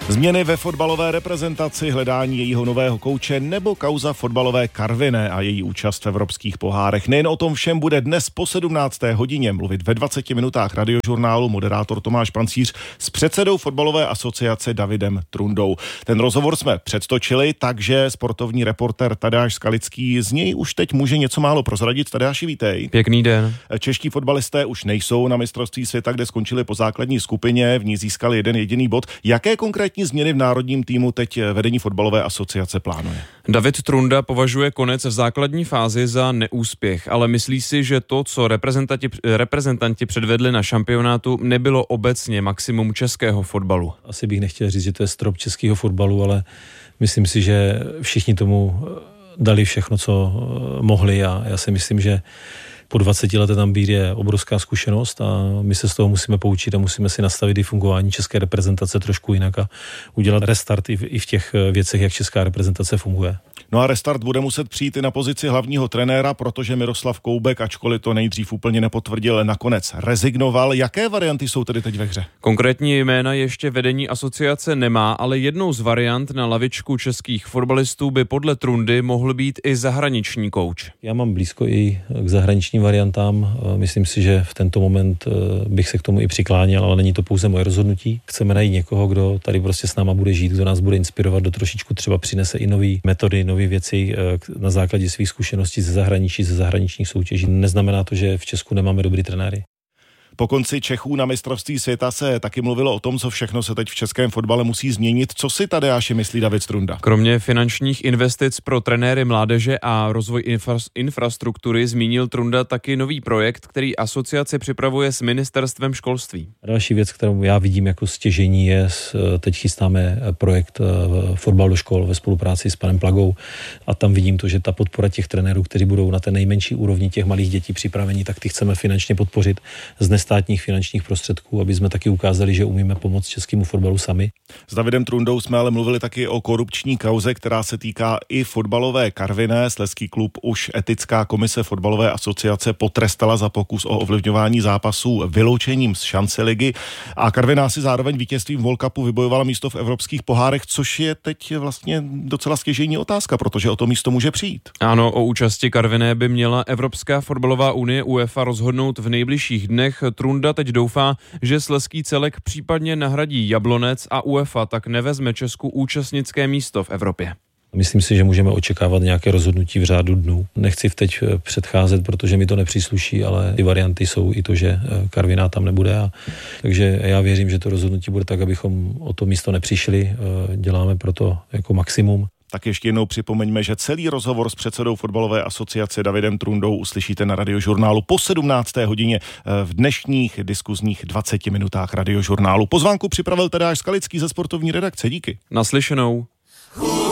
Změny ve fotbalové reprezentaci, hledání jejího nového kouče nebo kauza fotbalové Karviné a její účast v evropských pohárech. Nejen o tom všem bude dnes po 17. hodině mluvit ve 20 minutách Radiožurnálu moderátor Tomáš Pancíř s předsedou fotbalové asociace Davidem Trundou. Ten rozhovor jsme předtočili, takže sportovní reportér Tadeáš Skalický z něj už teď může něco málo prozradit. Tadeáši, vítej. Pěkný den. Čeští fotbalisté už nejsou na mistrovství světa, kde skončili po základní skupině, v ní získali jeden jediný bod. Jaké konkrétní změny v národním týmu teď vedení fotbalové asociace plánuje? David Trunda považuje konec v základní fázi za neúspěch, ale myslí si, že to, co reprezentanti předvedli na šampionátu, nebylo obecně maximum českého fotbalu. Asi bych nechtěl říct, že to je strop českého fotbalu, ale myslím si, že všichni tomu dali všechno, co mohli, a já si myslím, že po 20 letech tam být je obrovská zkušenost a my se z toho musíme poučit a musíme si nastavit i fungování české reprezentace trošku jinak a udělat restart i v těch věcech, jak česká reprezentace funguje. No a restart bude muset přijít i na pozici hlavního trenéra, protože Miroslav Koubek, ačkoliv to nejdřív úplně nepotvrdil, nakonec rezignoval. Jaké varianty jsou tedy teď ve hře? Konkrétní jména ještě vedení asociace nemá, ale jednou z variant na lavičku českých fotbalistů by podle Trundy mohl být i zahraniční kouč. Já mám blízko i k zahraničním variantám. Myslím si, že v tento moment bych se k tomu i přikláněl, ale není to pouze moje rozhodnutí. Chceme najít někoho, kdo tady prostě s náma bude žít, kdo nás bude inspirovat, do trošičku třeba přinese i nové metody, nové věci na základě svých zkušeností ze zahraničí, ze zahraničních soutěží. Neznamená to, že v Česku nemáme dobrý trenéry. Po konci Čechů na mistrovství světa se taky mluvilo o tom, co všechno se teď v českém fotbale musí změnit. Co si Tadeáši myslí David Trunda? Kromě finančních investic pro trenéry mládeže a rozvoj infrastruktury zmínil Trunda taky nový projekt, který asociace připravuje s ministerstvem školství. Další věc, kterou já vidím jako stěžení, je, teď chystáme projekt Fotbal do škol ve spolupráci s panem Plagou a tam vidím to, že ta podpora těch trenérů, kteří budou na té nejmenší úrovni těch malých dětí připraveni, tak ty chceme finančně podpořit z státních finančních prostředků, aby jsme taky ukázali, že umíme pomoct českému fotbalu sami. S Davidem Trundou jsme ale mluvili taky o korupční kauze, která se týká i fotbalové Karviné. Slezský klub už etická komise fotbalové asociace potrestala za pokus o ovlivňování zápasů vyloučením z šance ligy a Karviná si zároveň vítězstvím World Cupu vybojovala místo v evropských pohárech, což je teď vlastně docela stěžejní otázka, protože o to místo může přijít. Ano, o účasti Karviné by měla Evropská fotbalová unie UEFA rozhodnout v nejbližších dnech. Trunda teď doufá, že slezský celek případně nahradí Jablonec a UEFA tak nevezme Česku účastnické místo v Evropě. Myslím si, že můžeme očekávat nějaké rozhodnutí v řádu dnů. Nechci teď předcházet, protože mi to nepřísluší, ale ty varianty jsou i to, že Karviná tam nebude. Takže já věřím, že to rozhodnutí bude tak, abychom o to místo nepřišli. Děláme proto jako maximum. Tak ještě jednou připomeňme, že celý rozhovor s předsedou fotbalové asociace Davidem Trundou uslyšíte na Radiožurnálu po 17. hodině v dnešních diskuzních 20 minutách Radiožurnálu. Pozvánku připravil Tadeáš Skalický ze sportovní redakce. Díky. Naslyšenou.